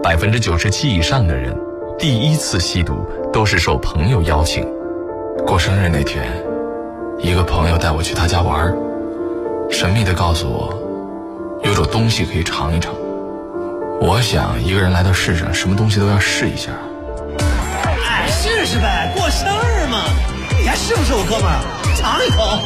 97%以上的人第一次吸毒都是受朋友邀请。过生日那天，一个朋友带我去他家玩，神秘地告诉我有种东西可以尝一尝。我想一个人来到世上，什么东西都要试一下。 哎，试试呗，过生日嘛，你还是不是我哥们儿？尝一口。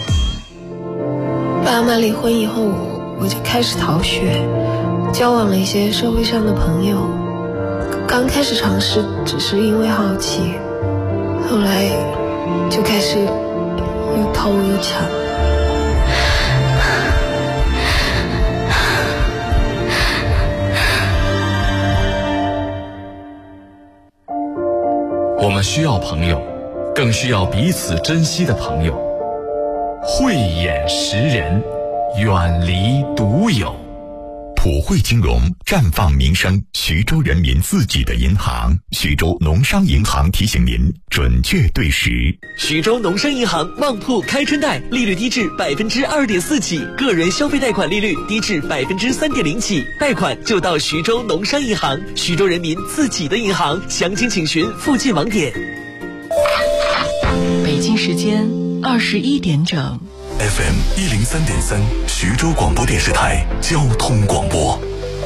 爸妈离婚以后，我就开始逃学，交往了一些社会上的朋友。刚开始尝试只是因为好奇，后来就开始又偷又抢。 我们需要朋友，更需要彼此珍惜的朋友。慧眼识人，远离独有。 普惠金融绽放民生，徐州人民自己的银行，徐州农商银行提醒您准确对时。 徐州农商银行旺铺开春贷，利率低至2.4%起，个人消费贷款利率低至3.0%起，贷款就到徐州农商银行，徐州人民自己的银行，详情请询附近网点。 北京时间21点整。 FM 103.3，徐州广播电视台交通广播。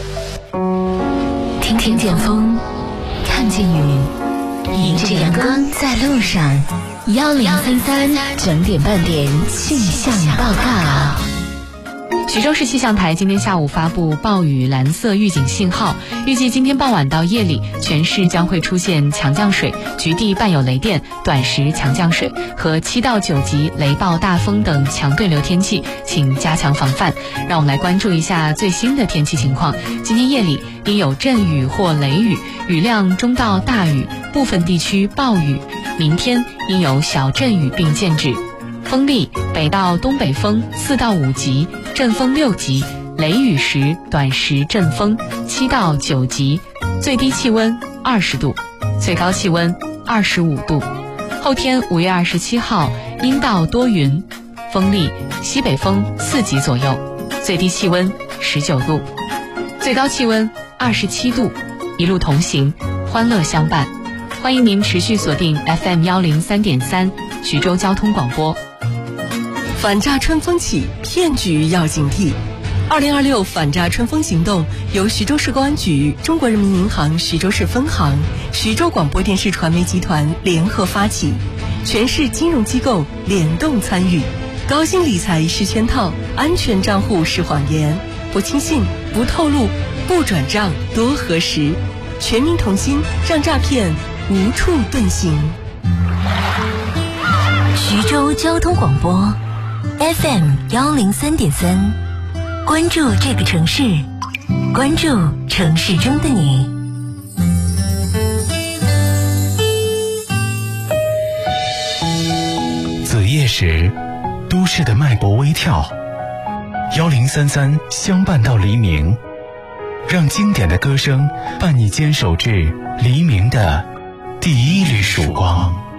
听见风，看见雨，迎着阳光在路上。1033整点半点气象报告。 徐州市气象台今天下午发布暴雨蓝色预警信号，预计今天傍晚到夜里，全市将会出现强降水、局地伴有雷电、短时强降水和7到9级雷暴大风等强对流天气，请加强防范。让我们来关注一下最新的天气情况。今天夜里应有阵雨或雷雨，雨量中到大雨，部分地区暴雨。明天应有小阵雨并见止。风力北到东北风4到5级，阵风6级，雷雨时短时阵风7到9级，最低气温20度，最高气温25度。后天5月27号阴到多云，风力西北风4级左右，最低气温19度，最高气温27度。一路同行，欢乐相伴。欢迎您持续锁定 FM 103.3徐州交通广播。 反诈春风起，骗局要警惕。2026反诈春风行动由徐州市公安局、中国人民银行徐州市分行、徐州广播电视传媒集团联合发起，全市金融机构联动参与。高薪理财是圈套，安全账户是谎言，不轻信，不透露，不转账，多核实。全民同心，让诈骗无处遁形。 徐州交通广播 FM 103.3，关注这个城市，关注城市中的你。 子夜时，都市的脉搏微跳，1033相伴到黎明，让经典的歌声伴你坚守至黎明的第一缕曙光。